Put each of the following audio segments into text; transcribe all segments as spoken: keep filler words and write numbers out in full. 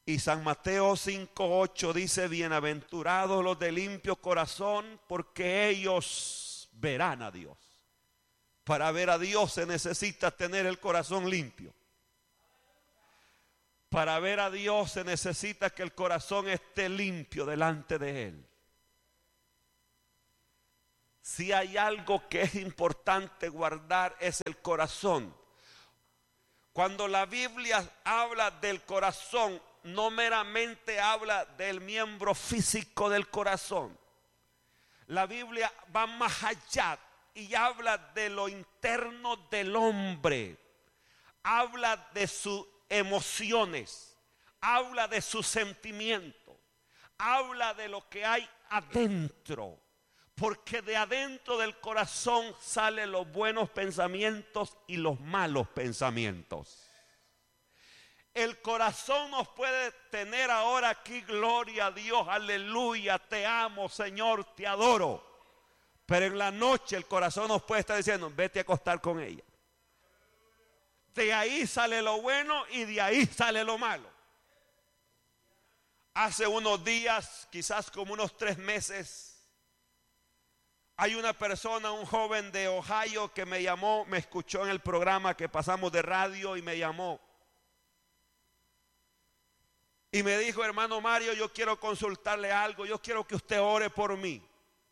Y San Mateo cinco ocho dice: bienaventurados los de limpio corazón, porque ellos verán a Dios. Para ver a Dios se necesita tener el corazón limpio. Para ver a Dios se necesita que el corazón esté limpio delante de Él. Si hay algo que es importante guardar es el corazón. Cuando la Biblia habla del corazón, no meramente habla del miembro físico del corazón. La Biblia va más allá y habla de lo interno del hombre. Habla de sus emociones, habla de sus sentimientos, habla de lo que hay adentro. Porque de adentro del corazón salen los buenos pensamientos y los malos pensamientos. El corazón nos puede tener ahora aquí, gloria a Dios, aleluya, te amo, Señor, te adoro. Pero en la noche el corazón nos puede estar diciendo: vete a acostar con ella. De ahí sale lo bueno y de ahí sale lo malo. Hace unos días, quizás como unos tres meses, hay una persona, un joven de Ohio que me llamó, me escuchó en el programa que pasamos de radio y me llamó. Y me dijo: hermano Mario, yo quiero consultarle algo, yo quiero que usted ore por mí.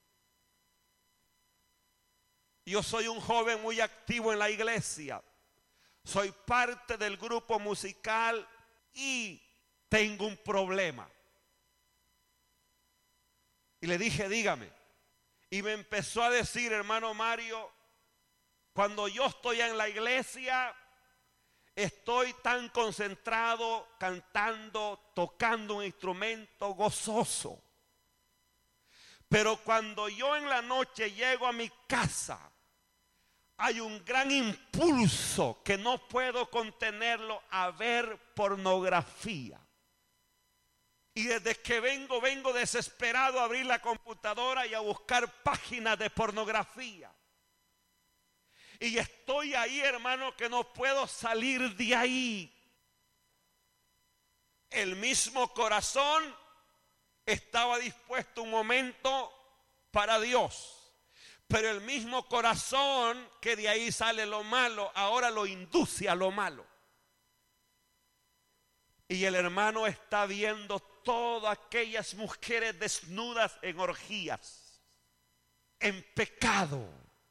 Yo soy un joven muy activo en la iglesia, soy parte del grupo musical y tengo un problema. Y le dije: dígame. Y me empezó a decir: hermano Mario, cuando yo estoy en la iglesia, estoy tan concentrado, cantando, tocando un instrumento gozoso. Pero cuando yo en la noche llego a mi casa, hay un gran impulso que no puedo contenerlo a ver pornografía. Y desde que vengo, vengo desesperado a abrir la computadora y a buscar páginas de pornografía. Y estoy ahí, hermano, que no puedo salir de ahí. El mismo corazón estaba dispuesto un momento para Dios. Pero el mismo corazón que de ahí sale lo malo, ahora lo induce a lo malo. Y el hermano está viendo todas aquellas mujeres desnudas en orgías, en pecado.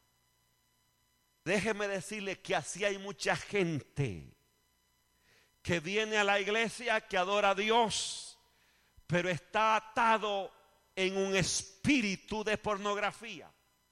Déjeme decirle que así hay mucha gente que viene a la iglesia, que adora a Dios, pero está atado en un espíritu de pornografía.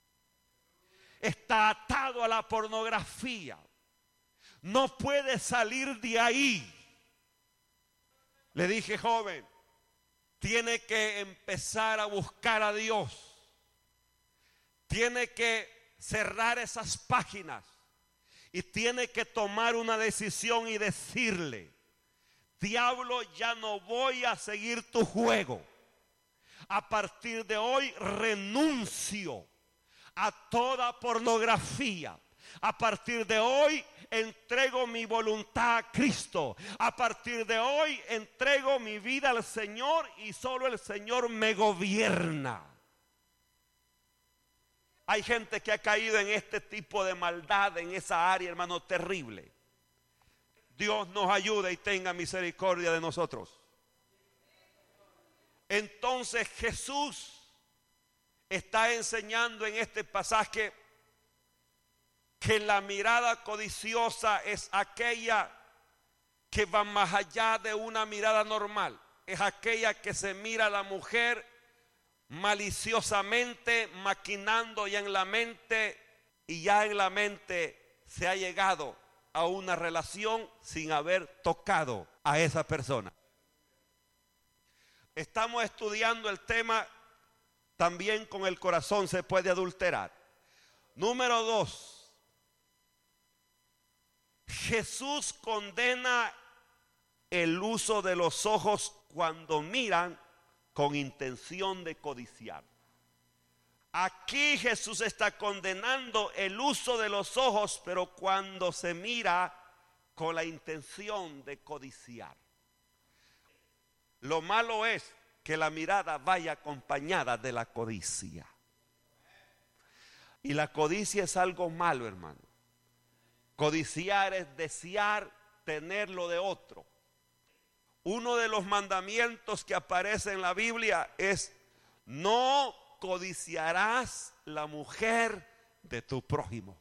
Está atado a la pornografía. No puede salir de ahí. Le dije: joven, tiene que empezar a buscar a Dios. Tiene que cerrar esas páginas y tiene que tomar una decisión y decirle: diablo, ya no voy a seguir tu juego. A partir de hoy renuncio a toda pornografía. A partir de hoy entrego mi voluntad a Cristo. A partir de hoy entrego mi vida al Señor y solo el Señor me gobierna. Hay gente que ha caído en este tipo de maldad, en esa área, hermano, terrible. Dios nos ayude y tenga misericordia de nosotros. Entonces Jesús está enseñando en este pasaje que la mirada codiciosa es aquella que va más allá de una mirada normal. Es aquella que se mira a la mujer maliciosamente, maquinando ya en la mente, y ya en la mente se ha llegado a una relación sin haber tocado a esa persona. Estamos estudiando el tema también con el corazón se puede adulterar. Número dos. Jesús condena el uso de los ojos cuando miran con intención de codiciar. Aquí Jesús está condenando el uso de los ojos, pero cuando se mira con la intención de codiciar. Lo malo es que la mirada vaya acompañada de la codicia. Y la codicia es algo malo, hermano. Codiciar es desear tener lo de otro. Uno de los mandamientos que aparece en la Biblia es: no codiciarás la mujer de tu prójimo.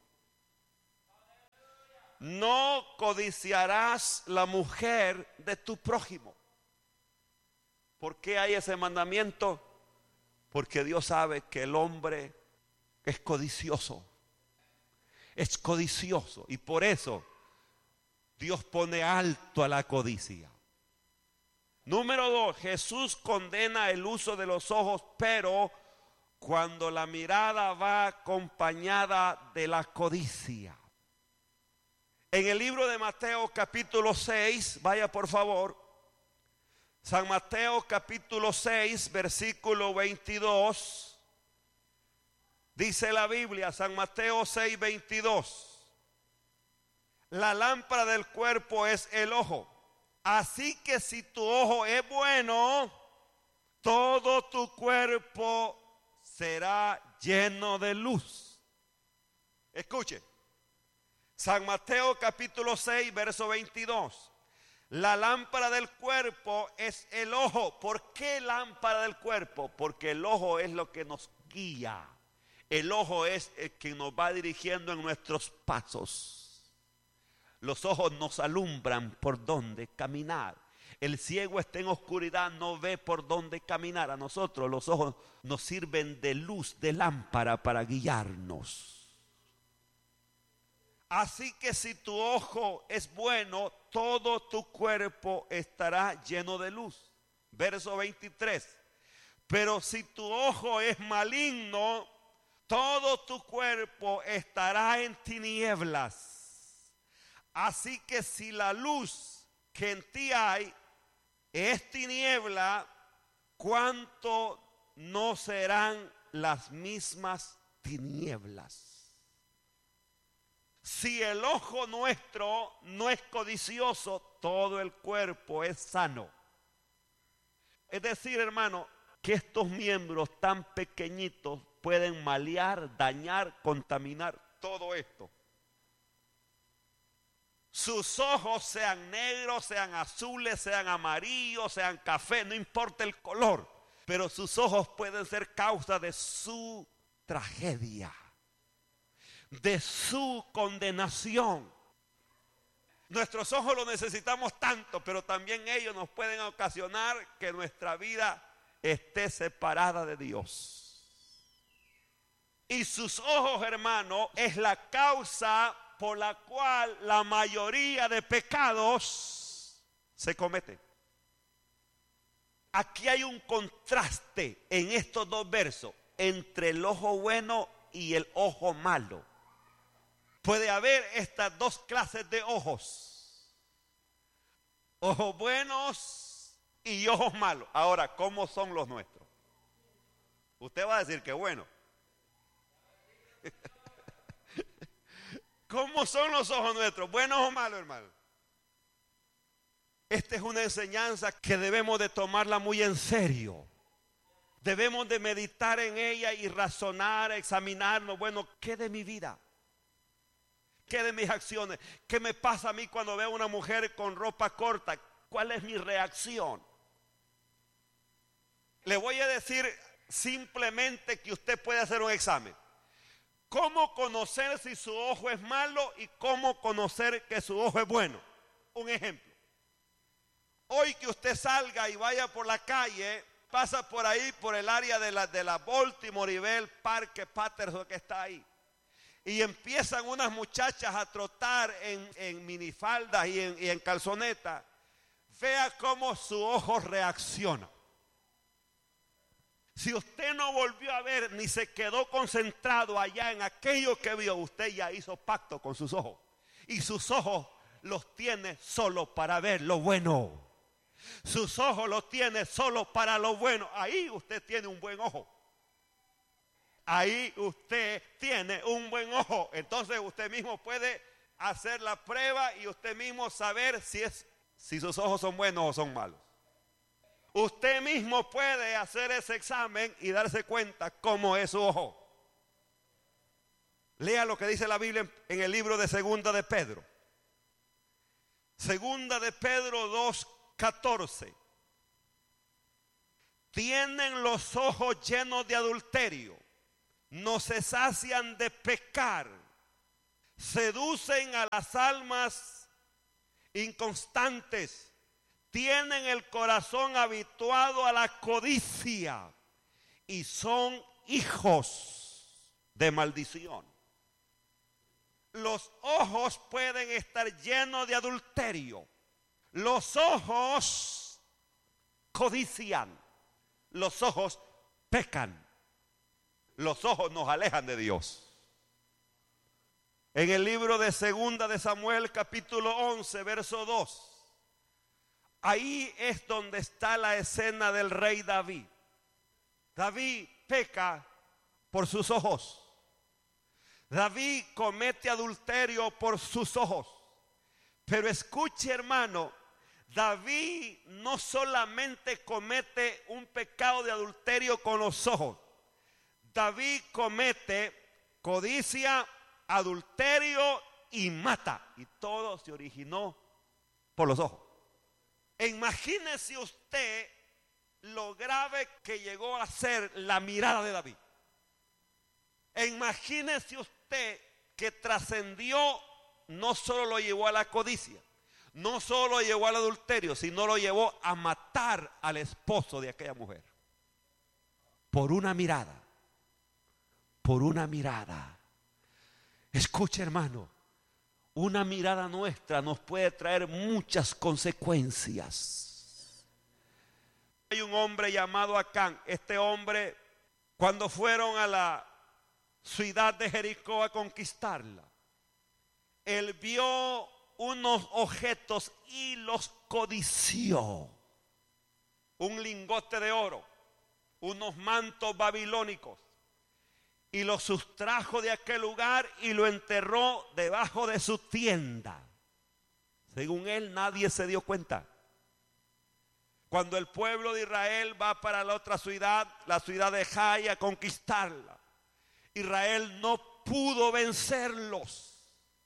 No codiciarás la mujer de tu prójimo. ¿Por qué hay ese mandamiento? Porque Dios sabe que el hombre es codicioso. Es codicioso. Y por eso Dios pone alto a la codicia. Número dos, Jesús condena el uso de los ojos, pero cuando la mirada va acompañada de la codicia. En el libro de Mateo capítulo seis, vaya por favor, San Mateo capítulo seis, versículo veintidós, dice la Biblia, San Mateo seis, veintidós, la lámpara del cuerpo es el ojo. Así que si tu ojo es bueno, todo tu cuerpo será lleno de luz. Escuche, San Mateo capítulo seis, verso veintidós. La lámpara del cuerpo es el ojo. ¿Por qué lámpara del cuerpo? Porque el ojo es lo que nos guía. El ojo es el que nos va dirigiendo en nuestros pasos. Los ojos nos alumbran por dónde caminar. El ciego está en oscuridad, no ve por dónde caminar. A nosotros los ojos nos sirven de luz, de lámpara para guiarnos. Así que si tu ojo es bueno, todo tu cuerpo estará lleno de luz. Verso veintitrés. Pero si tu ojo es maligno, todo tu cuerpo estará en tinieblas. Así que si la luz que en ti hay es tiniebla, ¿cuánto no serán las mismas tinieblas? Si el ojo nuestro no es codicioso, todo el cuerpo es sano. Es decir, hermano, que estos miembros tan pequeñitos pueden malear, dañar, contaminar todo esto. Sus ojos sean negros, sean azules, sean amarillos, sean café, no importa el color, pero sus ojos pueden ser causa de su tragedia, de su condenación. Nuestros ojos los necesitamos tanto, pero también ellos nos pueden ocasionar que nuestra vida esté separada de Dios. Y sus ojos, hermano, es la causa por la cual la mayoría de pecados se cometen. Aquí hay un contraste en estos dos versos entre el ojo bueno y el ojo malo. Puede haber estas dos clases de ojos: ojos buenos y ojos malos. Ahora, ¿cómo son los nuestros? Usted va a decir que bueno. ¿Cómo son los ojos nuestros? ¿Buenos o malos, hermano? Esta es una enseñanza que debemos de tomarla muy en serio. Debemos de meditar en ella y razonar, examinarnos. Bueno, ¿qué de mi vida? ¿Qué de mis acciones? ¿Qué me pasa a mí cuando veo a una mujer con ropa corta? ¿Cuál es mi reacción? Le voy a decir simplemente que usted puede hacer un examen. ¿Cómo conocer si su ojo es malo y cómo conocer que su ojo es bueno? Un ejemplo. Hoy que usted salga y vaya por la calle, pasa por ahí, por el área de la, de la Baltimore y ve el parque Patterson que está ahí. Y empiezan unas muchachas a trotar en, en minifaldas y en, y en calzonetas. Vea cómo su ojo reacciona. Si usted no volvió a ver ni se quedó concentrado allá en aquello que vio, usted ya hizo pacto con sus ojos. Y sus ojos los tiene solo para ver lo bueno. Sus ojos los tiene solo para lo bueno. Ahí usted tiene un buen ojo. Ahí usted tiene un buen ojo. Entonces usted mismo puede hacer la prueba y usted mismo saber si, es, si sus ojos son buenos o son malos. Usted mismo puede hacer ese examen y darse cuenta cómo es su ojo. Lea lo que dice la Biblia en el libro de Segunda de Pedro. Segunda de Pedro dos catorce. Tienen los ojos llenos de adulterio, no se sacian de pecar, seducen a las almas inconstantes, tienen el corazón habituado a la codicia y son hijos de maldición. Los ojos pueden estar llenos de adulterio. Los ojos codician. Los ojos pecan. Los ojos nos alejan de Dios. En el libro de Segunda de Samuel, capítulo once, verso dos. Ahí es donde está la escena del rey David. David peca por sus ojos. David comete adulterio por sus ojos. Pero escuche, hermano, David no solamente comete un pecado de adulterio con los ojos. David comete codicia, adulterio y mata. Y todo se originó por los ojos. Imagínese usted lo grave que llegó a ser la mirada de David. Imagínese usted que trascendió, no solo lo llevó a la codicia, no solo lo llevó al adulterio, sino lo llevó a matar al esposo de aquella mujer. Por una mirada, por una mirada. Escuche, hermano, una mirada nuestra nos puede traer muchas consecuencias. Hay un hombre llamado Acán. Este hombre, cuando fueron a la ciudad de Jericó a conquistarla, él vio unos objetos y los codició. Un lingote de oro, unos mantos babilónicos, y lo sustrajo de aquel lugar y lo enterró debajo de su tienda. Según él, nadie se dio cuenta. Cuando el pueblo de Israel va para la otra ciudad, la ciudad de Jai, a conquistarla, Israel no pudo vencerlos.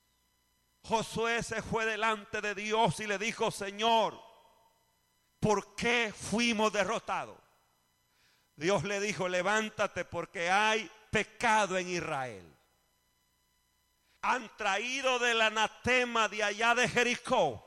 Josué se fue delante de Dios y le dijo: Señor, ¿por qué fuimos derrotados? Dios le dijo: levántate, porque hay pecado en Israel. Han traído del anatema de allá de Jericó.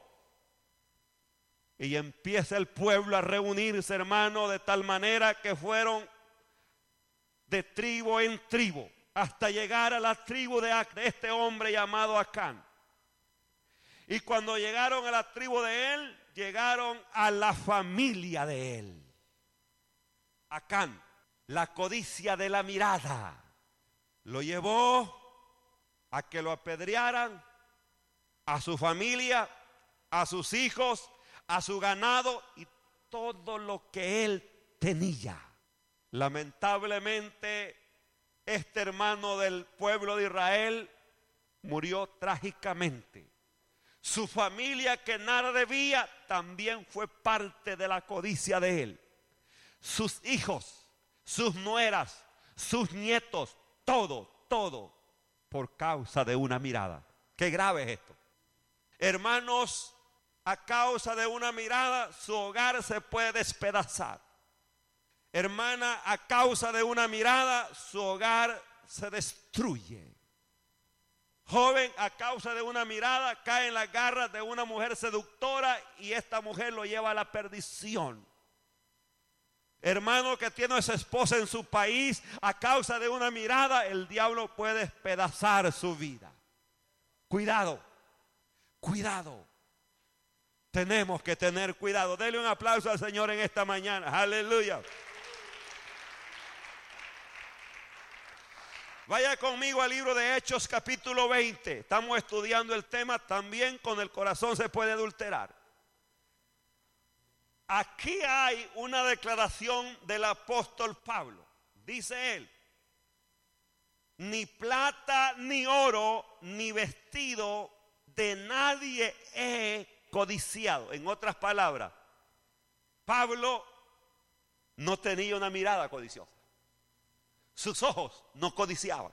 Y empieza el pueblo a reunirse, hermano, de tal manera que fueron de tribu en tribu, hasta llegar a la tribu de este hombre llamado Acán. Y cuando llegaron a la tribu de él, llegaron a la familia de él. Acán, la codicia de la mirada, lo llevó a que lo apedrearan, a su familia, a sus hijos, a su ganado y todo lo que él tenía. Lamentablemente, este hermano del pueblo de Israel murió trágicamente. Su familia, que nada debía, también fue parte de la codicia de él. Sus hijos, sus nueras, sus nietos, todo, todo, por causa de una mirada. Qué grave es esto. Hermanos, a causa de una mirada, su hogar se puede despedazar. Hermana, a causa de una mirada, su hogar se destruye. Joven, a causa de una mirada, cae en las garras de una mujer seductora y esta mujer lo lleva a la perdición. Hermano que tiene a su esposa en su país, a causa de una mirada, el diablo puede despedazar su vida. Cuidado, cuidado. Tenemos que tener cuidado. Dele un aplauso al Señor en esta mañana. Aleluya. Vaya conmigo al libro de Hechos, capítulo veinte. Estamos estudiando el tema, también con el corazón se puede adulterar. Aquí hay una declaración del apóstol Pablo. Dice él: ni plata, ni oro, ni vestido de nadie he codiciado. En otras palabras, Pablo no tenía una mirada codiciosa. Sus ojos no codiciaban.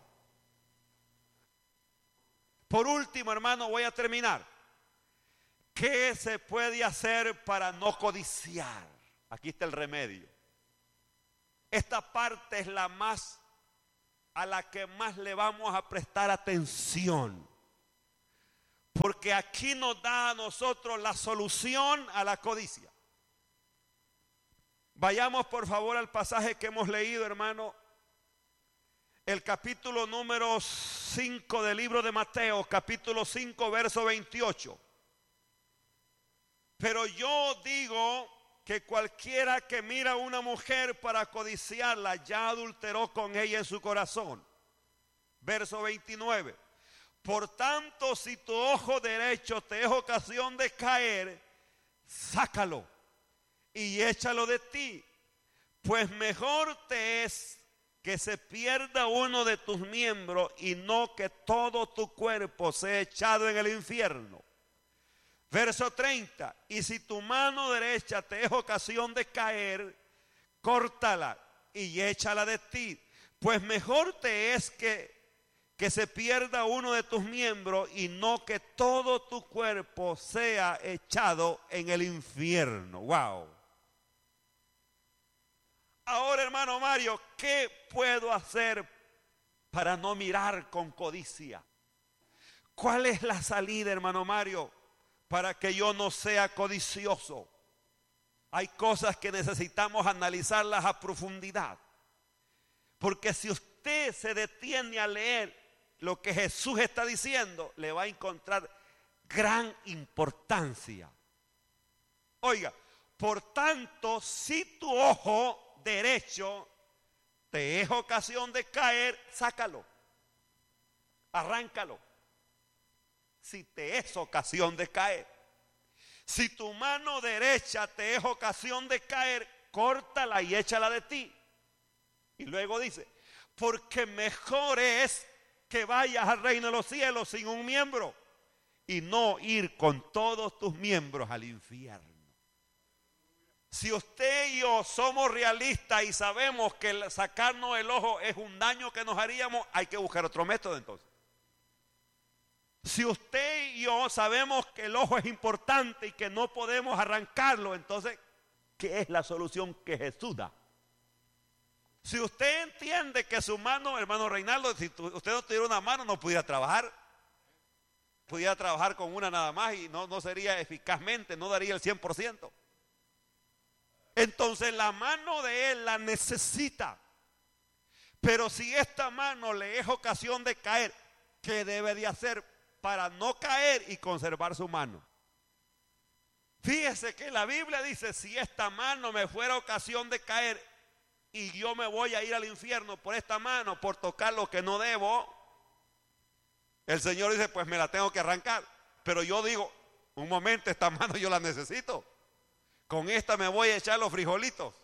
Por último, hermano, voy a terminar. ¿Qué se puede hacer para no codiciar? Aquí está el remedio. Esta parte es la más, a la que más le vamos a prestar atención. Porque aquí nos da a nosotros la solución a la codicia. Vayamos por favor al pasaje que hemos leído, hermano. El capítulo número cinco del libro de Mateo, capítulo cinco, verso veintiocho. Pero yo digo que cualquiera que mira a una mujer para codiciarla, ya adulteró con ella en su corazón. Verso veintinueve. Por tanto, si tu ojo derecho te es ocasión de caer, sácalo y échalo de ti, pues mejor te es que se pierda uno de tus miembros y no que todo tu cuerpo sea echado en el infierno. Verso treinta, y si tu mano derecha te es ocasión de caer, córtala y échala de ti, pues mejor te es que, que se pierda uno de tus miembros y no que todo tu cuerpo sea echado en el infierno. Wow. Ahora, hermano Mario, ¿qué puedo hacer para no mirar con codicia? ¿Cuál es la salida, hermano Mario, para que yo no sea codicioso? Hay cosas que necesitamos analizarlas a profundidad. Porque si usted se detiene a leer lo que Jesús está diciendo, le va a encontrar gran importancia. Oiga, por tanto, si tu ojo derecho te es ocasión de caer, sácalo, arráncalo. Si te es ocasión de caer, si tu mano derecha te es ocasión de caer, córtala y échala de ti. Y luego dice, porque mejor es que vayas al reino de los cielos sin un miembro y no ir con todos tus miembros al infierno. Si usted y yo somos realistas y sabemos que sacarnos el ojo es un daño que nos haríamos, hay que buscar otro método entonces. Si usted y yo sabemos que el ojo es importante y que no podemos arrancarlo, entonces, ¿qué es la solución que Jesús da? Si usted entiende que su mano, hermano Reinaldo, si usted no tuviera una mano no pudiera trabajar, pudiera trabajar con una nada más y no, no sería eficazmente, no daría el cien por ciento. Entonces la mano de él la necesita. Pero si esta mano le es ocasión de caer, ¿qué debe de hacer para no caer y conservar su mano? Fíjese que la Biblia dice, si esta mano me fuera ocasión de caer y yo me voy a ir al infierno por esta mano, por tocar lo que no debo, el Señor dice, pues me la tengo que arrancar. Pero yo digo, un momento, esta mano yo la necesito. Con esta me voy a echar los frijolitos.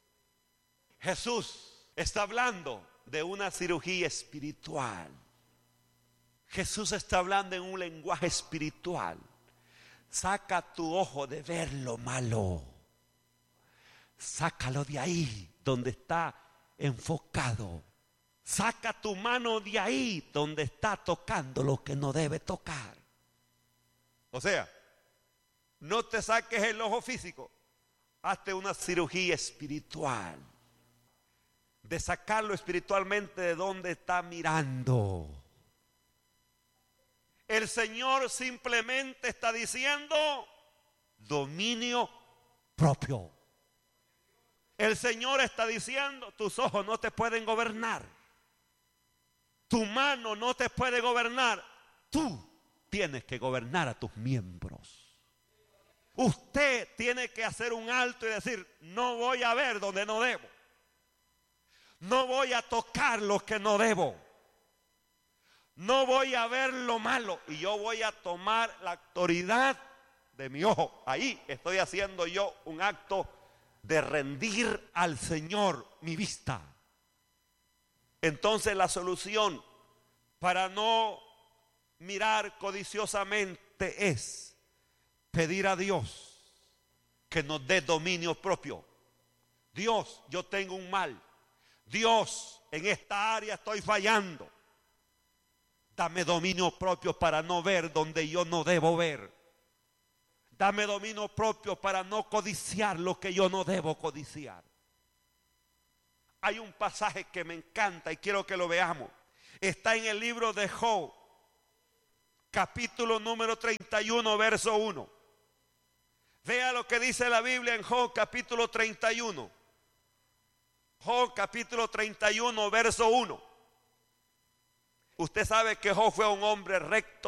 Jesús está hablando de una cirugía espiritual. Jesús está hablando en un lenguaje espiritual. Saca tu ojo de ver lo malo. Sácalo de ahí donde está enfocado. Saca tu mano de ahí donde está tocando lo que no debe tocar. O sea, no te saques el ojo físico, hazte una cirugía espiritual, de sacarlo espiritualmente de donde está mirando. El Señor simplemente está diciendo dominio propio. El Señor está diciendo, tus ojos no te pueden gobernar, tu mano no te puede gobernar, tú tienes que gobernar a tus miembros. Usted tiene que hacer un alto y decir, no voy a ver donde no debo. No voy a tocar lo que no debo. No voy a ver lo malo. Y yo voy a tomar la autoridad de mi ojo. Ahí estoy haciendo yo un acto de rendir al Señor mi vista. Entonces la solución para no mirar codiciosamente es pedir a Dios que nos dé dominio propio. Dios, yo tengo un mal. Dios, en esta área estoy fallando. Dame dominio propio para no ver donde yo no debo ver. Dame dominio propio para no codiciar lo que yo no debo codiciar. Hay un pasaje que me encanta y quiero que lo veamos. Está en el libro de Job, capítulo número treinta y uno, verso uno. Vea lo que dice la Biblia en Job, capítulo treinta y uno. Job, capítulo treinta y uno, verso uno. Usted sabe que Job fue un hombre recto,